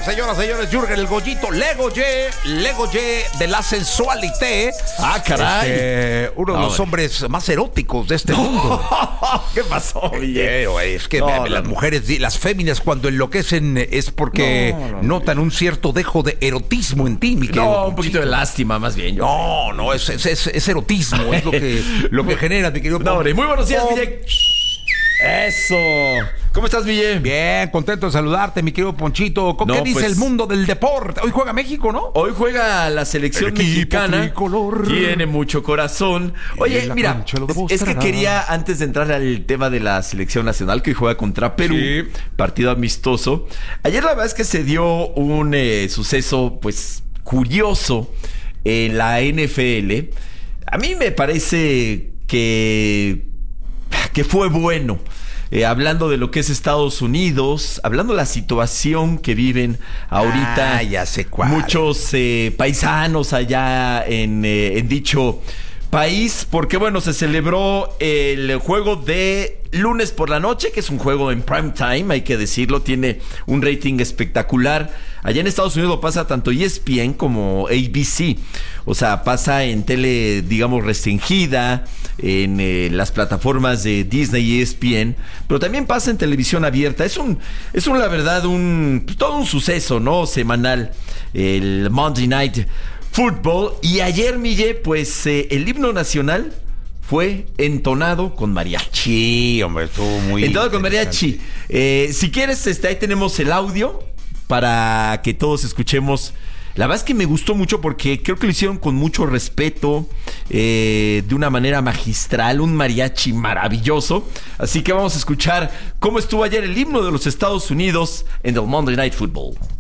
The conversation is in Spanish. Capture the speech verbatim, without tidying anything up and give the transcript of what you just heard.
señoras, señores, Jürgen el Goyito, Legoye, Legoye de la sensualité. Ah, caray. Este, uno de no, los güey. hombres más eróticos de este mundo. ¿Qué pasó, Eh, güey, es que No, me- no, las no. mujeres, di- las féminas cuando enloquecen es porque No, no, no. notan un cierto dejo de erotismo en ti, mi querido No, un poquito de Ponchito. lástima, más bien. Yo. No, no, es, es, es- es erotismo, es lo que, lo que genera, mi querido No, Pon- hombre, muy buenos días, Pon- Mille. Eso. ¿Cómo estás, Mille? Bien, contento de saludarte, mi querido Ponchito. ¿Qué No, dice pues- el mundo del deporte? Hoy juega México, ¿no? Hoy juega la selección El equipo mexicana. tricolor. Tiene mucho corazón. Y Oye, en la mira, cancha lo es, es que demostrará. quería, antes de entrar al tema de la selección nacional que hoy juega contra Perú, Sí. partido amistoso. Ayer la verdad es que se dio un eh, suceso, pues, curioso en la N F L. A mí me parece que, que fue bueno. Eh, hablando de lo que es Estados Unidos, hablando de la situación que viven ahorita Ah, ya sé cuál. muchos eh, paisanos allá en, eh, en dicho país, porque bueno, se celebró el juego de lunes por la noche, que es un juego en prime time, hay que decirlo, tiene un rating espectacular. Allá en Estados Unidos lo pasa tanto E S P N como A B C, o sea, pasa en tele, digamos, restringida, en eh, las plataformas de Disney y E S P N, pero también pasa en televisión abierta. Es un, es un la verdad, un pues, todo un suceso, ¿no? Semanal, el Monday Night Football. Y ayer, Mille, pues eh, el himno nacional fue entonado con mariachi. Sí, hombre, estuvo muy... Entonado con mariachi. Eh, si quieres, este, ahí tenemos el audio para que todos escuchemos. La verdad es que me gustó mucho porque creo que lo hicieron con mucho respeto, eh, de una manera magistral, un mariachi maravilloso. Así que vamos a escuchar cómo estuvo ayer el himno de los Estados Unidos en el Monday Night Football.